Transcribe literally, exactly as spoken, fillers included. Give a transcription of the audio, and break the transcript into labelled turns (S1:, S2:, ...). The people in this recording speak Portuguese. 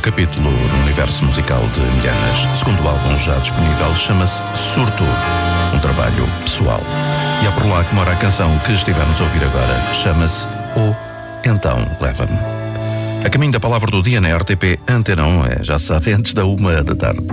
S1: capítulo no universo musical de Milhanas. O segundo álbum já disponível chama-se Surto, um trabalho pessoal. E é por lá que mora a canção que estivemos a ouvir agora. Chama-se O Então Leva-me. A caminho da palavra do dia na R T P Antena um, é, já sabe, antes da uma da tarde.